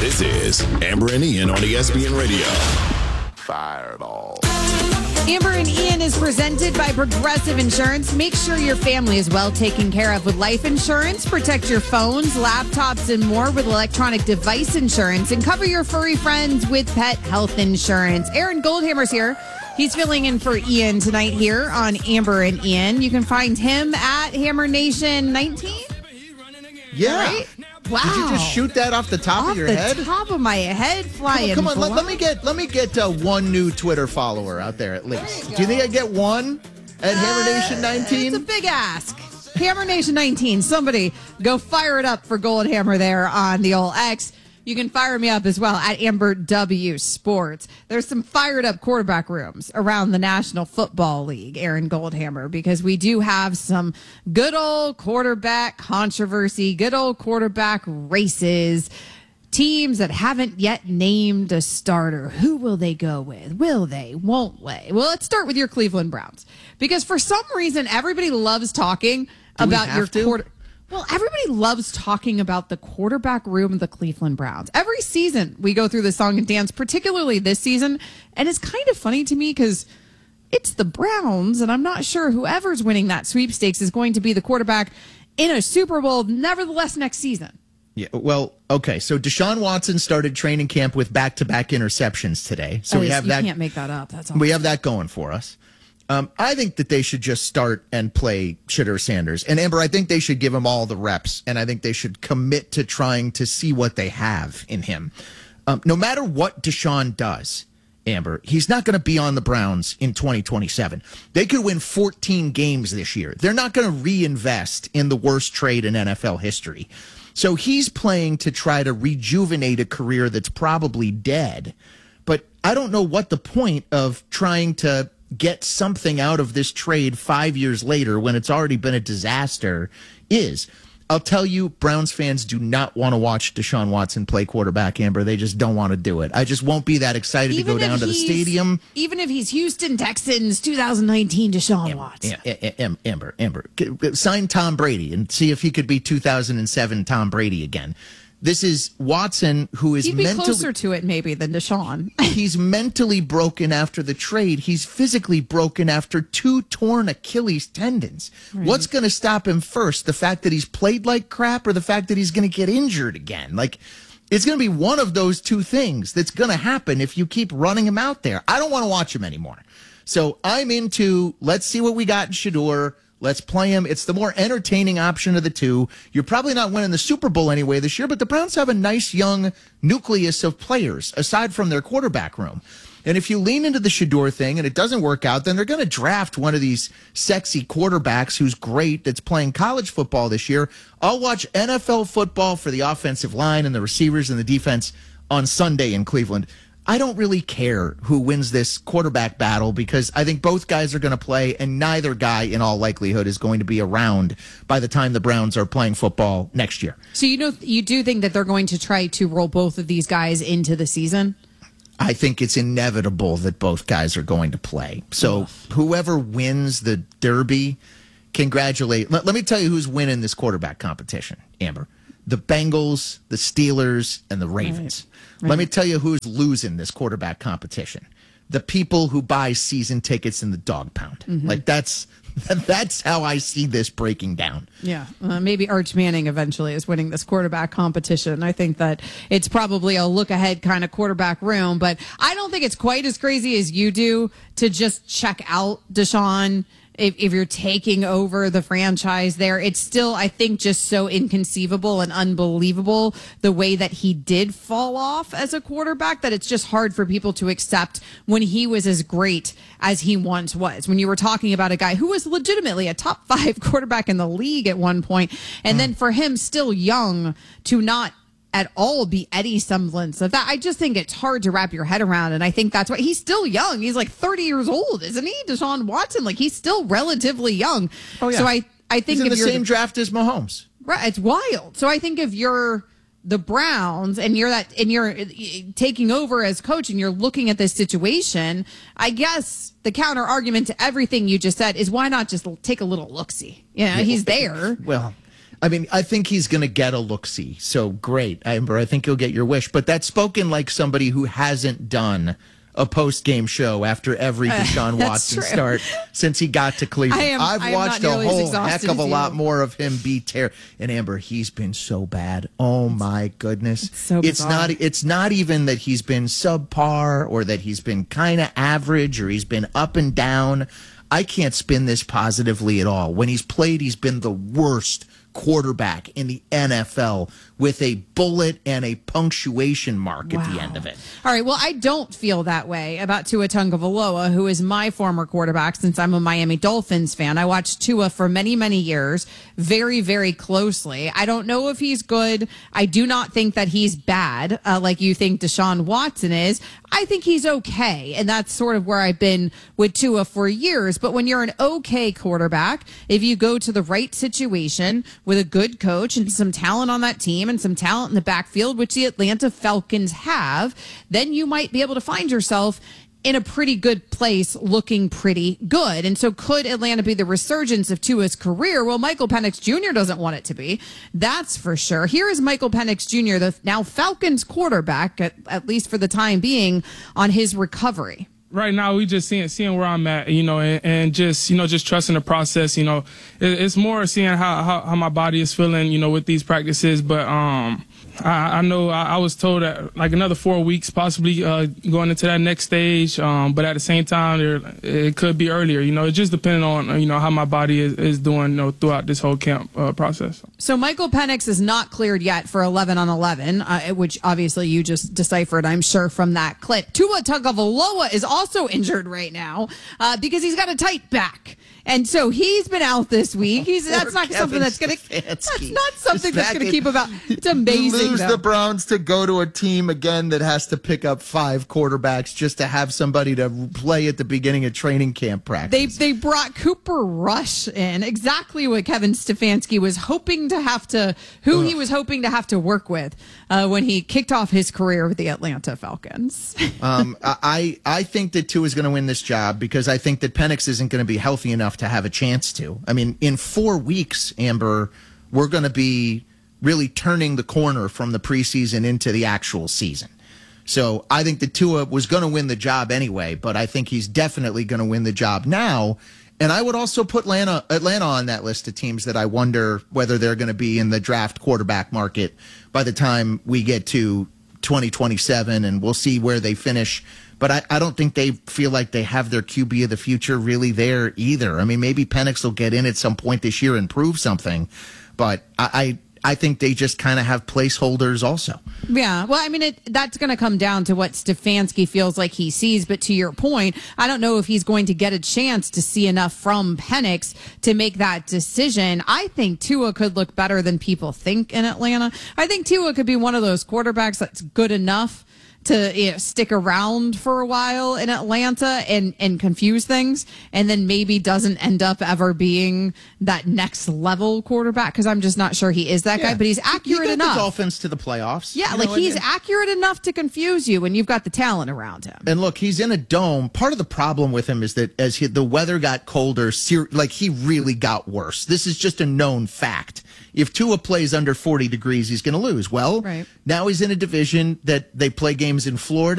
This is Amber and Ian on ESPN Radio. Fireball. Amber and Ian is presented by Progressive Insurance. Make sure your family is well taken care of with life insurance. Protect your phones, laptops, and more with electronic device insurance. And cover your furry friends with pet health insurance. Aaron Goldhammer's here. He's filling in for Ian tonight here on Amber and Ian. You can find him at Hammer Nation 19. Yeah. Right? Wow. Did you just shoot that off the top of your head? Off the top of my head, flying. Come on, let me get one new Twitter follower out there at least. Do you think I get one at Hammer Nation 19? It's a big ask. Hammer Nation 19. Somebody go fire it up for Gold Hammer there on the old X. You can fire me up as well at Amber W Sports. There's some fired up quarterback rooms around the National Football League, Aaron Goldhammer, because we do have some good old quarterback controversy, good old quarterback races, teams that haven't yet named a starter. Who will they go with? Will they? Won't they? Well, let's start with your Cleveland Browns, because for some reason, everybody loves talking about your quarterback. Well, everybody loves talking about the quarterback room of the Cleveland Browns. Every season we go through the song and dance, particularly this season. And it's kind of funny to me because it's the Browns, and I'm not sure whoever's winning that sweepstakes is going to be the quarterback in a Super Bowl, nevertheless, next season. Yeah, well, okay. So Deshaun Watson started training camp with back-to-back interceptions today. So we have that. You can't make that up. That's awesome. We have that going for us. I think that they should just start and play Shedeur Sanders. And Amber, I think they should give him all the reps, and I think they should commit to trying to see what they have in him. No matter what Deshaun does, Amber, he's not going to be on the Browns in 2027. They could win 14 games this year. They're not going to reinvest in the worst trade in NFL history. So he's playing to try to rejuvenate a career that's probably dead. But I don't know what the point of trying to get something out of this trade 5 years later when it's already been a disaster is. I'll tell you, Browns fans do not want to watch Deshaun Watson play quarterback, Amber. They just don't want to do it. I just won't be that excited to go down to the stadium. Even if he's Houston Texans 2019 Deshaun Watson. Amber, sign Tom Brady and see if he could be 2007 Tom Brady again. This is Watson, who is He'd be closer to it maybe than Deshaun. He's mentally broken after the trade. He's physically broken after 2 torn Achilles tendons. Right. What's going to stop him first? The fact that he's played like crap, or the fact that he's going to get injured again? Like, it's going to be one of those two things that's going to happen if you keep running him out there. I don't want to watch him anymore. So I'm into, let's see what we got in Shedeur. Let's play him. It's the more entertaining option of the two. You're probably not winning the Super Bowl anyway this year, but the Browns have a nice young nucleus of players aside from their quarterback room. And if you lean into the Shedeur thing and it doesn't work out, then they're going to draft one of these sexy quarterbacks who's great, that's playing college football this year. I'll watch NFL football for the offensive line and the receivers and the defense on Sunday in Cleveland. I don't really care who wins this quarterback battle because I think both guys are going to play, and neither guy in all likelihood is going to be around by the time the Browns are playing football next year. So you do think that they're going to try to roll both of these guys into the season? I think it's inevitable that both guys are going to play. So whoever wins the Derby, congratulate. Let me tell you who's winning this quarterback competition, Amber. The Bengals, the Steelers, and the Ravens. Right. Let me tell you who's losing this quarterback competition. The people who buy season tickets in the dog pound. Mm-hmm. Like, that's how I see this breaking down. Yeah, maybe Arch Manning eventually is winning this quarterback competition. I think that it's probably a look-ahead kind of quarterback room, but I don't think it's quite as crazy as you do to just check out Deshaun. If you're taking over the franchise there, it's still, I think, just so inconceivable and unbelievable the way that he did fall off as a quarterback that it's just hard for people to accept when he was as great as he once was. When you were talking about a guy who was legitimately a top 5 quarterback in the league at one point, and then for him still young to not at all be any semblance of that. I just think it's hard to wrap your head around, and I think that's why he's still young. He's like 30 years old, isn't he? Deshaun Watson, like, he's still relatively young. Oh yeah. So I think he's in the same draft as Mahomes. Right, it's wild. So I think if you're the Browns and you're taking over as coach and you're looking at this situation, I guess the counter argument to everything you just said is why not just take a little look-see? You know, he's there. Well, I mean, I think he's going to get a look-see. So great, Amber. I think you'll get your wish. But that's spoken like somebody who hasn't done a post-game show after every Deshaun Watson start since he got to Cleveland. I've watched a whole heck of a lot more of him be terrible. And Amber, he's been so bad. Oh my goodness. It's not even that he's been subpar or that he's been kind of average or he's been up and down. I can't spin this positively at all. When he's played, he's been the worst quarterback in the NFL with a bullet and a punctuation mark at the end of it. All right, well, I don't feel that way about Tua Tagovailoa, who is my former quarterback since I'm a Miami Dolphins fan. I watched Tua for many, many years, very, very closely. I don't know if he's good. I do not think that he's bad, like you think Deshaun Watson is. I think he's okay, and that's sort of where I've been with Tua for years. But when you're an okay quarterback, if you go to the right situation with a good coach and some talent on that team and some talent in the backfield, which the Atlanta Falcons have, then you might be able to find yourself in a pretty good place, looking pretty good. And so could Atlanta be the resurgence of Tua's career? Well, Michael Penix Jr. doesn't want it to be. That's for sure. Here is Michael Penix Jr., the now Falcons quarterback, at least for the time being, on his recovery. Right now, we just seeing where I'm at, and just trusting the process. It's more seeing how my body is feeling, with these practices. But I know I was told that like another 4 weeks, possibly going into that next stage. But at the same time, it could be earlier. It just depending on how my body is doing throughout this whole camp process. So Michael Penix is not cleared yet for 11 on 11, which obviously you just deciphered, I'm sure, from that clip. Tua Tagovailoa is also injured right now because he's got a tight back. And so he's been out this week. That's not something that's going to keep him out. It's amazing. Lose the Browns to go to a team again that has to pick up 5 quarterbacks just to have somebody to play at the beginning of training camp practice. They brought Cooper Rush in, exactly what Kevin Stefanski was hoping to have to, he was hoping to have to work with when he kicked off his career with the Atlanta Falcons. I think that Tua is going to win this job because I think that Penix isn't going to be healthy enough to have a chance to. I mean, in 4 weeks, Amber, we're going to be really turning the corner from the preseason into the actual season. So I think that Tua was going to win the job anyway, but I think he's definitely going to win the job now. And I would also put Atlanta on that list of teams that I wonder whether they're going to be in the draft quarterback market by the time we get to 2027, and we'll see where they finish. But I don't think they feel like they have their QB of the future really there either. I mean, maybe Penix will get in at some point this year and prove something, but I think they just kind of have placeholders also. Yeah, well, I mean, that's going to come down to what Stefanski feels like he sees. But to your point, I don't know if he's going to get a chance to see enough from Penix to make that decision. I think Tua could look better than people think in Atlanta. I think Tua could be one of those quarterbacks that's good enough to stick around for a while in Atlanta and confuse things, and then maybe doesn't end up ever being that next level quarterback, because I'm just not sure he is that guy, but he's accurate enough. The Dolphins to the playoffs. Yeah, he's accurate enough to confuse you when you've got the talent around him. And look, he's in a dome. Part of the problem with him is that as the weather got colder, he really got worse. This is just a known fact. If Tua plays under 40 degrees, he's going to lose. Well, now he's in a division that they play games in Florida.